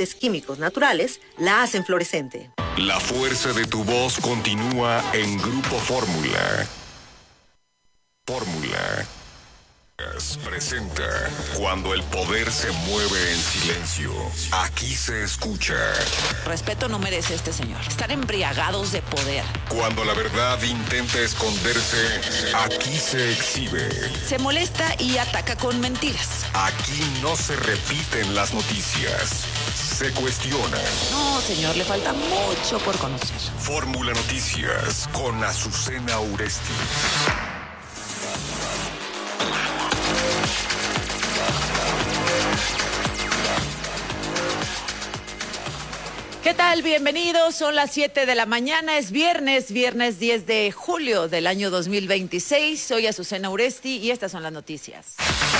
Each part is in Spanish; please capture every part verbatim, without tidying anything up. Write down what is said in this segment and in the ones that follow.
ingredientes químicos naturales la hacen fluorescente. La fuerza de tu voz continúa en Grupo Fórmula. Fórmula presenta Cuando el poder se mueve en silencio. Aquí se escucha. Respeto no merece este señor. Están embriagados de poder. Cuando la verdad intenta esconderse, aquí se exhibe. Se molesta y ataca con mentiras. Aquí no se repiten las noticias, se cuestionan. No, señor, le falta mucho por conocer. Fórmula Noticias con Azucena Uresti. ¿Qué tal? Bienvenidos, son las siete de la mañana, es viernes, viernes diez de julio del año dos mil veintiséis. Soy Azucena Uresti y estas son las noticias.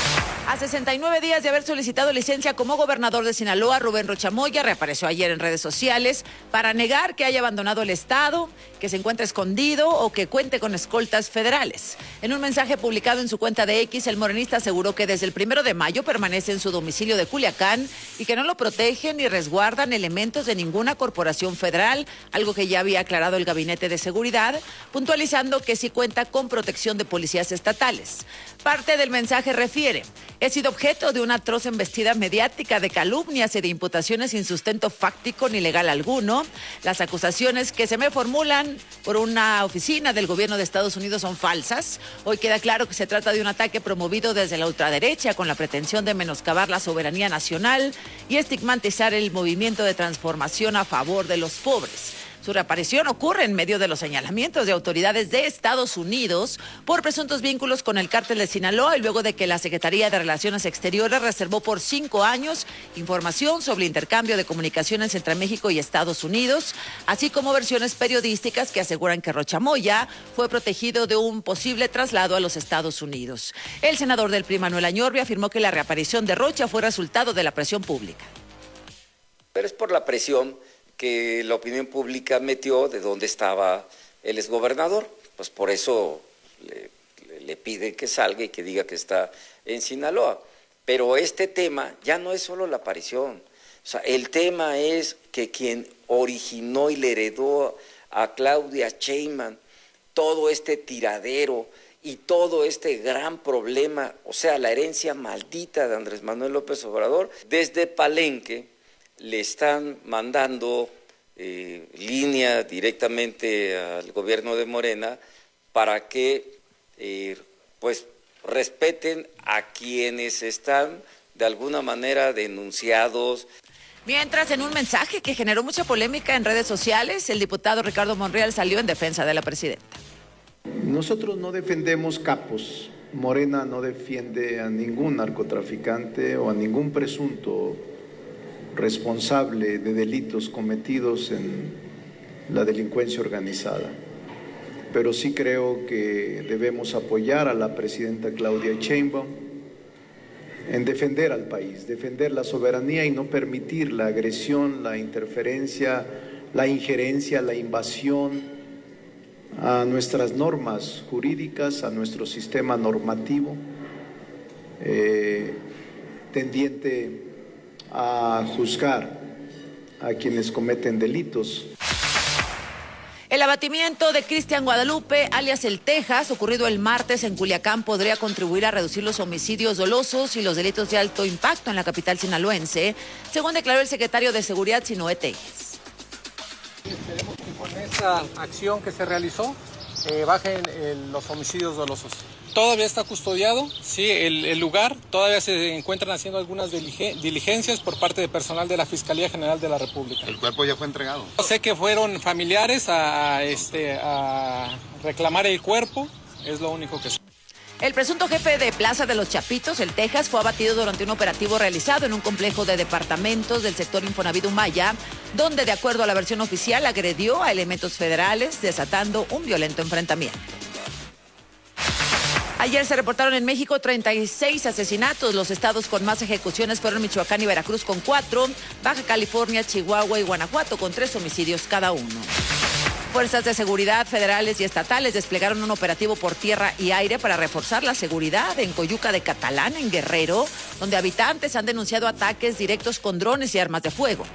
A sesenta y nueve días de haber solicitado licencia como gobernador de Sinaloa, Rubén Rocha Moya reapareció ayer en redes sociales para negar que haya abandonado el estado, que se encuentre escondido o que cuente con escoltas federales. En un mensaje publicado en su cuenta de X, el morenista aseguró que desde el primero de mayo permanece en su domicilio de Culiacán y que no lo protegen ni resguardan elementos de ninguna corporación federal, algo que ya había aclarado el Gabinete de Seguridad, puntualizando que sí cuenta con protección de policías estatales. Parte del mensaje refiere: he sido objeto de una atroz embestida mediática de calumnias y de imputaciones sin sustento fáctico ni legal alguno. Las acusaciones que se me formulan por una oficina del gobierno de Estados Unidos son falsas. Hoy queda claro que se trata de un ataque promovido desde la ultraderecha con la pretensión de menoscabar la soberanía nacional y estigmatizar el movimiento de transformación a favor de los pobres. Su reaparición ocurre en medio de los señalamientos de autoridades de Estados Unidos por presuntos vínculos con el cártel de Sinaloa y luego de que la Secretaría de Relaciones Exteriores reservó por cinco años información sobre el intercambio de comunicaciones entre México y Estados Unidos, así como versiones periodísticas que aseguran que Rocha Moya fue protegido de un posible traslado a los Estados Unidos. El senador del P R I, Manuel Añorbe, afirmó que la reaparición de Rocha fue resultado de la presión pública. Pero es por la presión que la opinión pública metió de dónde estaba el exgobernador, pues por eso le, le, le piden que salga y que diga que está en Sinaloa. Pero este tema ya no es solo la aparición, o sea, el tema es que quien originó y le heredó a Claudia Sheinbaum todo este tiradero y todo este gran problema, o sea, la herencia maldita de Andrés Manuel López Obrador, desde Palenque le están mandando eh, línea directamente al gobierno de Morena para que eh, pues respeten a quienes están de alguna manera denunciados. Mientras, en un mensaje que generó mucha polémica en redes sociales, el diputado Ricardo Monreal salió en defensa de la presidenta. Nosotros no defendemos capos. Morena no defiende a ningún narcotraficante o a ningún presunto responsable de delitos cometidos en la delincuencia organizada. Pero sí creo que debemos apoyar a la presidenta Claudia Sheinbaum en defender al país, defender la soberanía y no permitir la agresión, la interferencia, la injerencia, la invasión a nuestras normas jurídicas, a nuestro sistema normativo, eh, tendiente a juzgar a quienes cometen delitos. El abatimiento de Cristian Guadalupe, alias El Texas, ocurrido el martes en Culiacán, podría contribuir a reducir los homicidios dolosos y los delitos de alto impacto en la capital sinaloense, según declaró el secretario de Seguridad, Sinoé Telles. Esperemos que con esa acción que se realizó eh, bajen eh, los homicidios dolosos. Todavía está custodiado, sí, el, el lugar, todavía se encuentran haciendo algunas diligencias por parte de personal de la Fiscalía General de la República. ¿El cuerpo ya fue entregado? Sé que fueron familiares a, este, a reclamar el cuerpo, es lo único que sé. El presunto jefe de Plaza de los Chapitos, El Texas, fue abatido durante un operativo realizado en un complejo de departamentos del sector Infonavit Humaya, donde, de acuerdo a la versión oficial, agredió a elementos federales, desatando un violento enfrentamiento. Ayer se reportaron en México treinta y seis asesinatos. Los estados con más ejecuciones fueron Michoacán y Veracruz con cuatro, Baja California, Chihuahua y Guanajuato con tres homicidios cada uno. Fuerzas de seguridad federales y estatales desplegaron un operativo por tierra y aire para reforzar la seguridad en Coyuca de Catalán, en Guerrero, donde habitantes han denunciado ataques directos con drones y armas de fuego.